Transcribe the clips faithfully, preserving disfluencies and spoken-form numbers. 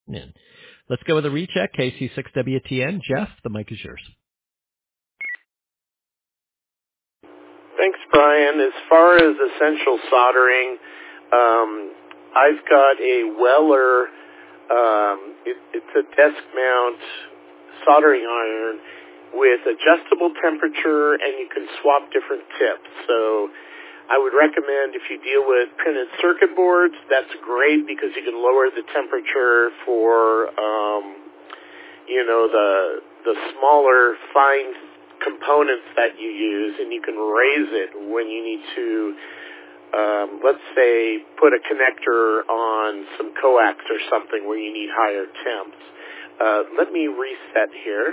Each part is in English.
in. Let's go with a recheck, K C six W T N. Jeff, the mic is yours. Thanks, Brian. As far as essential soldering, um, I've got a Weller, um, it, it's a desk mount soldering iron with adjustable temperature, and you can swap different tips. So I would recommend if you deal with printed circuit boards, that's great because you can lower the temperature for, um, you know, the the smaller, fine components that you use, and you can raise it when you need to, um, let's say, put a connector on some coax or something where you need higher temps. Uh, let me reset here.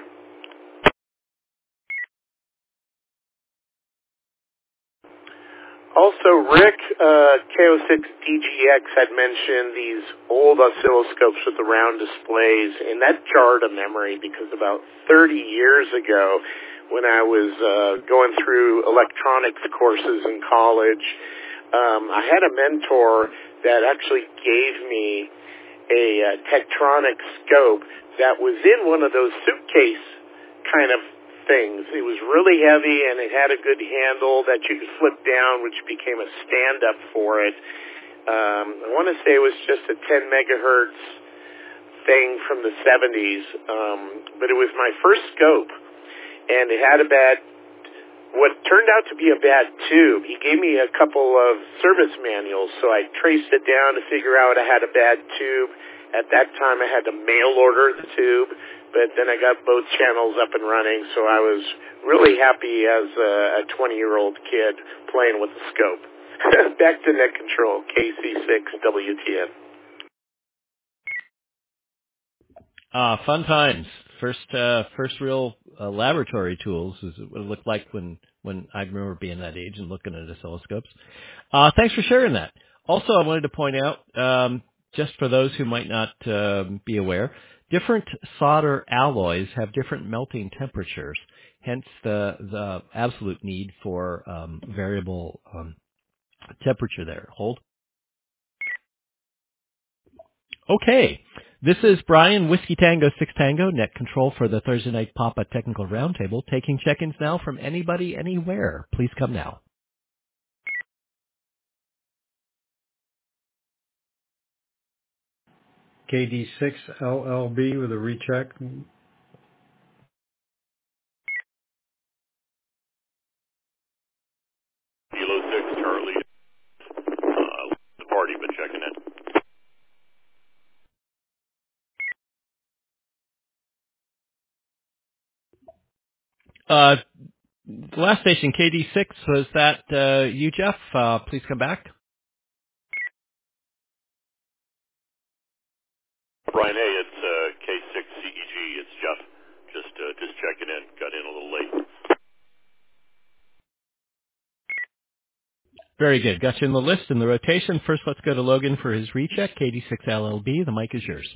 Also, Rick, uh, K O six D G X had mentioned these old oscilloscopes with the round displays, and that jarred a memory because about thirty years ago, when I was uh, going through electronics courses in college, um, I had a mentor that actually gave me a uh, Tektronix scope that was in one of those suitcase kind of things. It was really heavy, and it had a good handle that you could flip down, which became a stand-up for it. Um, I want to say it was just a ten megahertz thing from the seventies, um, but it was my first scope, and it had a bad, what turned out to be a bad tube. He gave me a couple of service manuals, so I traced it down to figure out I had a bad tube. At that time, I had to mail order the tube, but then I got both channels up and running, so I was really happy as a twenty-year-old kid playing with the scope. Back to Net Control, K C six W T N. Uh, fun times. First, uh, first real uh, laboratory tools is what it looked like when, when I remember being that age and looking at oscilloscopes. Uh, thanks for sharing that. Also, I wanted to point out, um, just for those who might not um, be aware, different solder alloys have different melting temperatures, hence the the absolute need for um, variable um, temperature there. Hold. Okay. This is Brian, Whiskey Tango six Tango, Net Control for the Thursday Night Papa Technical Roundtable, taking check-ins now from anybody, anywhere. Please come now. K D six L L B with a recheck. Kilo six Charlie, uh, the party been checking in. Uh, the last station, K D six, was that uh, you, Jeff? Uh, please come back. Brian, hey, it's uh, K six C E G. It's Jeff. Just uh, just checking in. Got in a little late. Very good. Got you in the list in the rotation. First, let's go to Logan for his recheck, K D six L L B. The mic is yours.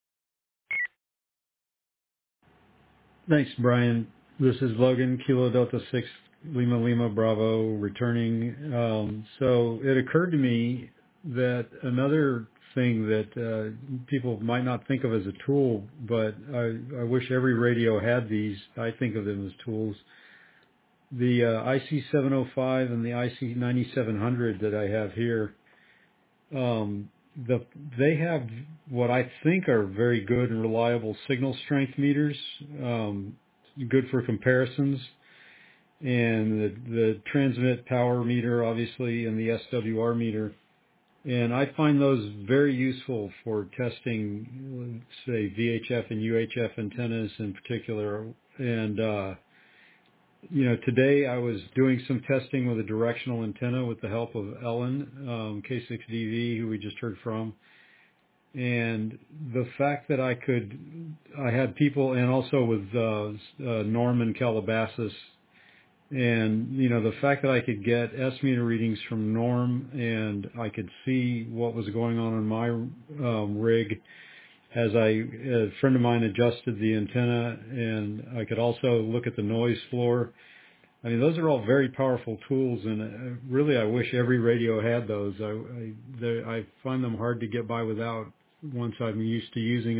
Thanks, Brian. This is Logan, Kilo Delta six, Lima Lima Bravo, returning. Um, so it occurred to me that another thing that uh, people might not think of as a tool, but I, I wish every radio had these. I think of them as tools. The uh, I C seven oh five and the I C ninety-seven hundred that I have here, um, the they have what I think are very good and reliable signal strength meters, um, good for comparisons, and the, the transmit power meter, obviously, and the S W R meter. And I find those very useful for testing, say, V H F and U H F antennas in particular. And, uh, you know, today I was doing some testing with a directional antenna with the help of Ellen, um, K six D V, who we just heard from. And the fact that I could, I had people, and also with uh, uh, Norman Calabasas, and, you know, the fact that I could get S-meter readings from Norm, and I could see what was going on in my um, rig as I, a friend of mine adjusted the antenna, and I could also look at the noise floor. I mean, those are all very powerful tools, and uh, really I wish every radio had those. I, I, I find them hard to get by without once I'm used to using them.